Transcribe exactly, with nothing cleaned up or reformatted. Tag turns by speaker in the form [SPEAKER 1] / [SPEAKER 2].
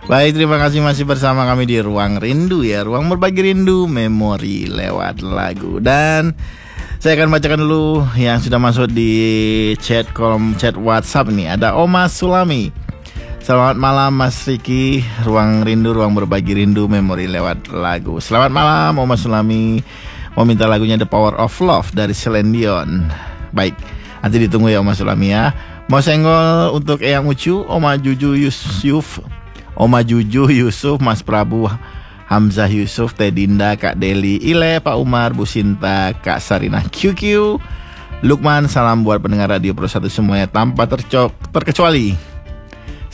[SPEAKER 1] Baik, terima kasih masih bersama kami di Ruang Rindu ya, ruang berbagi rindu, memori lewat lagu. Dan saya akan bacakan dulu yang sudah masuk di chat kolom chat WhatsApp nih. Ada Oma Sulami. Selamat malam Mas Riki, Ruang Rindu, ruang berbagi rindu, memori lewat lagu. Selamat malam Oma Sulami. Mau minta lagunya The Power of Love dari Celine Dion. Baik, nanti ditunggu ya Oma Sulami ya. Mau senggol untuk Eyang Ucu, Oma Juju Yusuf, Oma Juju Yusuf, Mas Prabu, Hamzah Yusuf, Teh Dinda, Kak Deli, Ile, Pak Umar, Bu Sinta, Kak Sarinah Q Q, Lukman. Salam buat pendengar Radio Pro satu semuanya tanpa tercok terkecuali.